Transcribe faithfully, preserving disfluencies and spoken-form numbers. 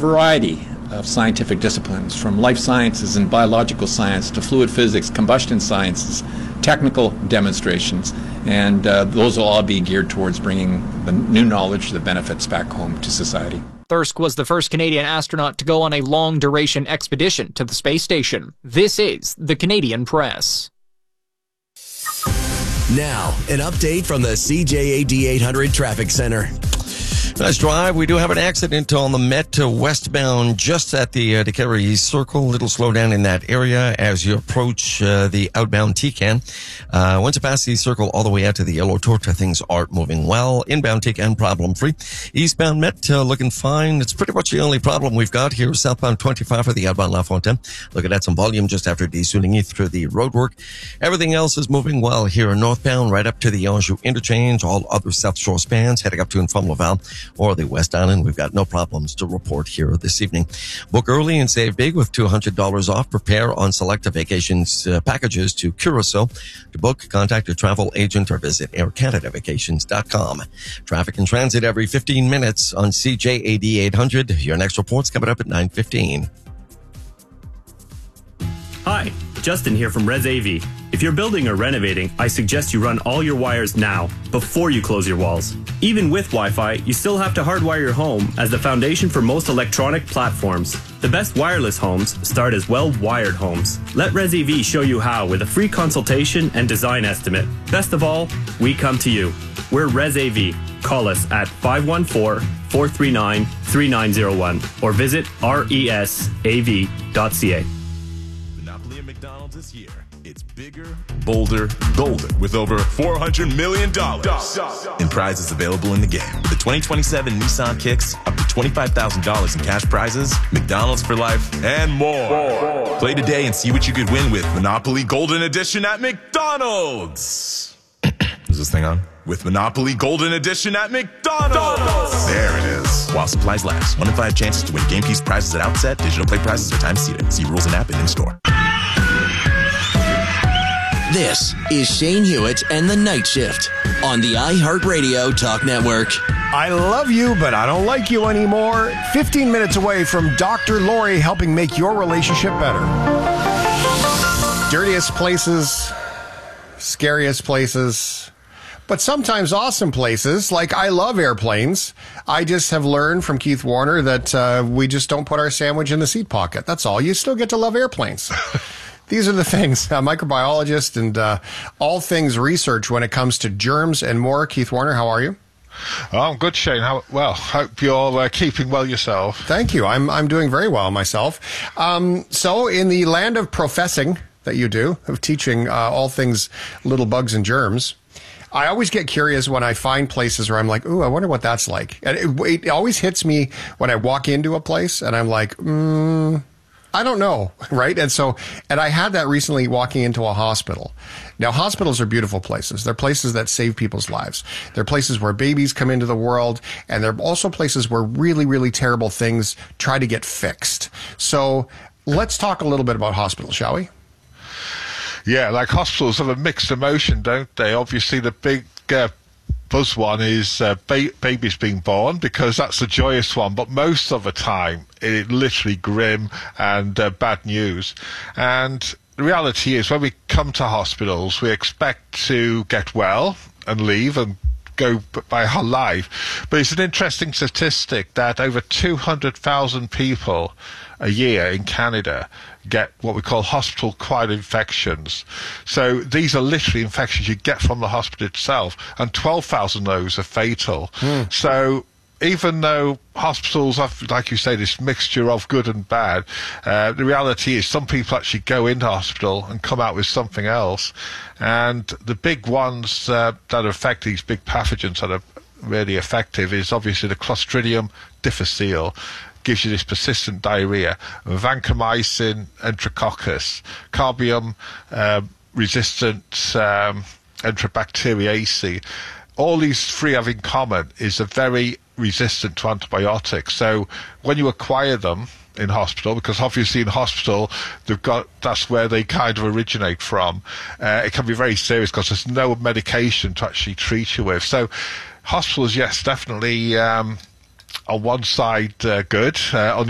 variety of scientific disciplines, from life sciences and biological science to fluid physics, combustion sciences, technical demonstrations, and uh, those will all be geared towards bringing the new knowledge that benefits back home to society. Thirsk was the first Canadian astronaut to go on a long-duration expedition to the space station. This is the Canadian Press. Now, an update from the C J A D eight hundred Traffic Center. Nice drive. We do have an accident on the Met to westbound just at the uh, Decatur Circle. A little slowdown in that area as you approach uh, the outbound T C A N. Uh, once you pass the circle all the way out to the Yellow Torta, things are moving well. Inbound T C A N problem-free. Eastbound Met uh, looking fine. It's pretty much the only problem we've got here. Southbound twenty-five for the outbound La Fontaine. Looking at some volume just after de-Souligny through the roadwork. Everything else is moving well here northbound right up to the Anjou interchange. All other South Shore spans heading up to and from Laval or the West Island. We've got no problems to report here this evening. Book early and save big with two hundred dollars off. Prepare on selected vacations uh, packages to Curacao. To book, contact your travel agent or visit air canada vacations dot com. Traffic and transit every fifteen minutes on C J A D eight hundred. Your next report's coming up at nine fifteen. Hi, Justin here from Res A V. If you're building or renovating, I suggest you run all your wires now, before you close your walls. Even with Wi-Fi, you still have to hardwire your home as the foundation for most electronic platforms. The best wireless homes start as well-wired homes. Let Res A V show you how with a free consultation and design estimate. Best of all, we come to you. We're Res A V. Call us at five one four, four three nine, three nine zero one or visit resav dot c a. Monopoly at McDonald's this year. It's bigger, bolder, golden with over four hundred million dollars in prizes available in the game. The twenty twenty-seven Nissan Kicks, up to twenty-five thousand dollars in cash prizes, McDonald's for life, and more. more. Play today and see what you could win with Monopoly Golden Edition at McDonald's. Is this thing on? With Monopoly Golden Edition at McDonald's. There it is. While supplies last. One in five chances to win game piece prizes at outset. Digital play prizes are time seated. See rules and app and in-store. This is Shane Hewitt and the Night Shift on the iHeartRadio Talk Network. I love you, but I don't like you anymore. fifteen minutes away from Doctor Lori helping make your relationship better. Dirtiest places, scariest places, but sometimes awesome places. Like, I love airplanes. I just have learned from Keith Warner that uh, we just don't put our sandwich in the seat pocket. That's all. You still get to love airplanes. These are the things, uh, microbiologist and uh, all things research when it comes to germs and more. Keith Warner, how are you? Oh, I'm good, Shane. How, well, hope you're uh, keeping well yourself. Thank you. I'm I'm doing very well myself. Um, so in the land of professing that you do, of teaching uh, all things little bugs and germs, I always get curious when I find places where I'm like, ooh, I wonder what that's like. And it, it always hits me when I walk into a place and I'm like, hmm. I don't know, right? And so, and I had that recently walking into a hospital. Now, hospitals are beautiful places. They're places that save people's lives. They're places where babies come into the world, and they're also places where really, really terrible things try to get fixed. So let's talk a little bit about hospitals, shall we? Yeah, like hospitals have a mixed emotion, don't they? Obviously, the big uh, buzz one is uh, ba- babies being born, because that's the joyous one, but most of the time it's literally grim and uh, bad news. And the reality is, when we come to hospitals, we expect to get well and leave and go by our life. But it's an interesting statistic that over two hundred thousand people a year in Canada get what we call hospital-acquired infections. So these are literally infections you get from the hospital itself, and twelve thousand of those are fatal. Mm. So even though hospitals have, like you say, this mixture of good and bad, uh, the reality is some people actually go into hospital and come out with something else. And the big ones uh, that affect these big pathogens that are really effective is obviously the Clostridium difficile. Gives you this persistent diarrhea, vancomycin, enterococcus, carbium uh, resistant um, enterobacteriaceae. All these three have in common is they're very resistant to antibiotics. So when you acquire them in hospital, because obviously in hospital they've got, that's where they kind of originate from, uh, it can be very serious because there's no medication to actually treat you with. So hospitals, yes, definitely. Um, on one side, uh, good. Uh, on